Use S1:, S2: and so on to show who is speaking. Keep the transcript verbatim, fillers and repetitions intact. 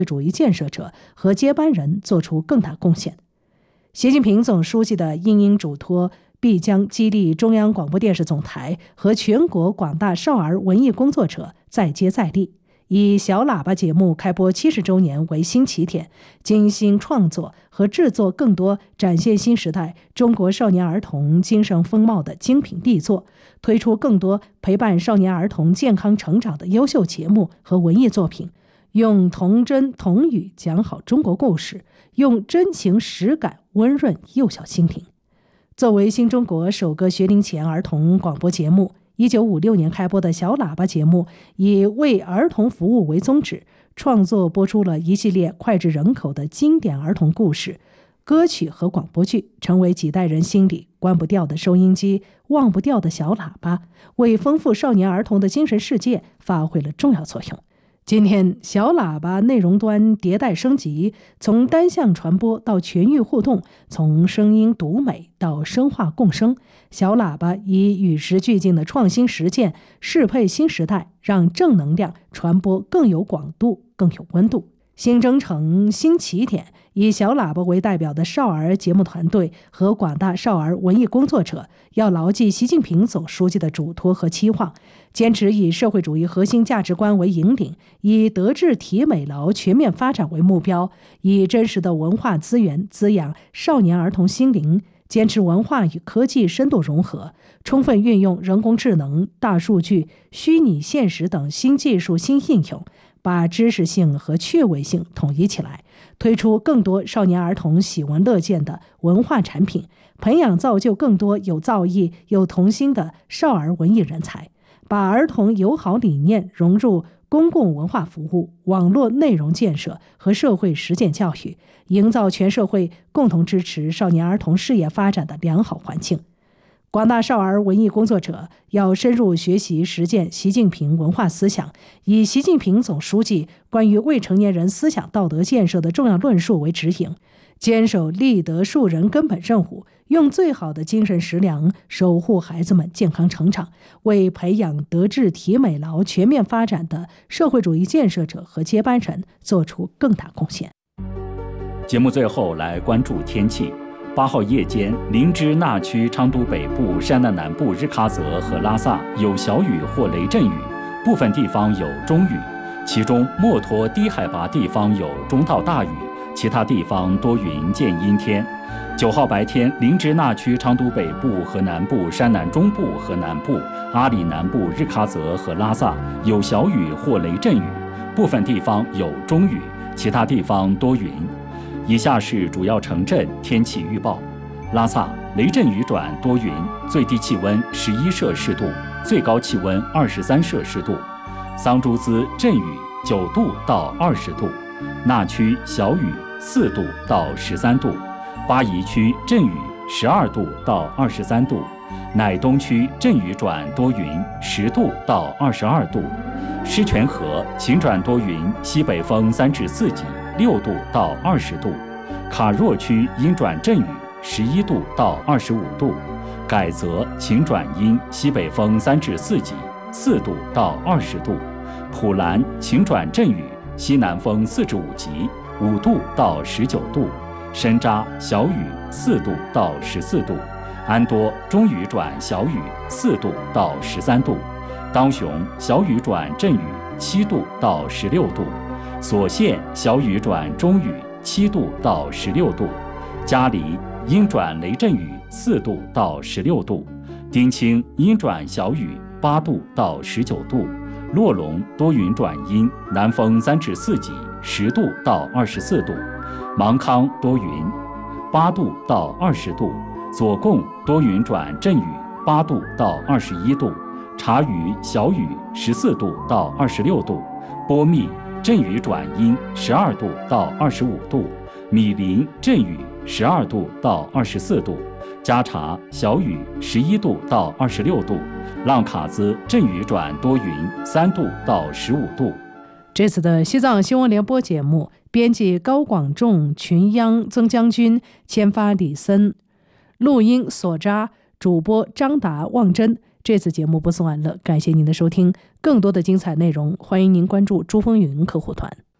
S1: 主义建设者和接班人做出更大贡献。习近平总书记的殷殷嘱托必将激励中央广播电视总台和全国广大少儿文艺工作者再接再厉，以小喇叭节目开播七十周年为新起点，精心创作和制作更多展现新时代中国少年儿童精神风貌的精品力作，推出更多陪伴少年儿童健康成长的优秀节目和文艺作品，用童真童语讲好中国故事，用真情实感温润幼小心灵。作为新中国首个学龄前儿童广播节目，一九五六年开播的小喇叭节目以为儿童服务为宗旨，创作播出了一系列脍炙人口的经典儿童故事、歌曲和广播剧，成为几代人心里关不掉的收音机、忘不掉的小喇叭，为丰富少年儿童的精神世界发挥了重要作用。今天，小喇叭内容端迭代升级，从单向传播到全域互动，从声音独美到声化共生，小喇叭以与时俱进的创新实践适配新时代，让正能量传播更有广度、更有温度。新征程、新起点，以小喇叭为代表的少儿节目团队和广大少儿文艺工作者，要牢记习近平总书记的嘱托和期望，坚持以社会主义核心价值观为引领，以德智体美劳全面发展为目标，以真实的文化资源滋养少年儿童心灵，坚持文化与科技深度融合，充分运用人工智能、大数据、虚拟现实等新技术新应用，把知识性和趣味性统一起来，推出更多少年儿童喜闻乐见的文化产品，培养造就更多有造诣、有童心的少儿文艺人才，把儿童友好理念融入公共文化服务、网络内容建设和社会实践教育，营造全社会共同支持少年儿童事业发展的良好环境。广大少儿文艺工作者要深入学习实践习近平文化思想，以习近平总书记关于未成年人思想道德建设的重要论述为指引，坚守立德树人根本任务，用最好的精神食粮守护孩子们健康成长，为培养德智体美劳全面发展的社会主义建设者和接班人做出更大贡献。
S2: 节目最后来关注天气。八号夜间，林芝那区昌都北部、山南南部日喀则和拉萨有小雨或雷阵雨，部分地方有中雨，其中墨脱低海拔地方有中到大雨，其他地方多云见阴天。九号白天，林芝那区昌都北部和南部、山南中部和南部、阿里南部、日喀则和拉萨有小雨或雷阵雨，部分地方有中雨，其他地方多云。以下是主要城镇天气预报：拉萨雷阵雨转多云，最低气温十一摄氏度，最高气温二十三摄氏度；桑珠孜阵雨九度到二十度，那区小雨四度到十三度，巴宜区阵雨十二度到二十三度，乃东区阵雨转多云十度到二十二度，狮泉河晴转多云，西北风三至四级。六度到二十度，卡若区阴转阵雨，十一度到二十五度，改则晴转阴，西北风三至四级，四度到二十度，普兰晴转阵雨，西南风四至五级，五度到十九度，深扎小雨，四度到十四度，安多中雨转小雨，四度到十三度，当雄小雨转阵雨，七度到十六度。所县小雨转中雨，七度到十六度；嘉黎阴转雷阵雨，四度到十六度；丁清阴转小雨，八度到十九度；洛龙多云转阴，南风三至四级，十度到二十四度；芒康多云，八度到二十度；左贡多云转阵雨，八度到二十一度；察隅小雨，十四度到二十六度；波密阵雨转阴，十二度到二十五度；米林阵雨，十二度到二十四度；加察小雨，十一度到二十六度；浪卡兹阵雨转多云，三度到十五度。
S1: 这次的西藏新闻联播节目，编辑高广仲、群央、曾将军，签发李森，录音索扎，主播张达、望真。这次节目播送完了，感谢您的收听。更多的精彩内容，欢迎您关注珠峰云客户团。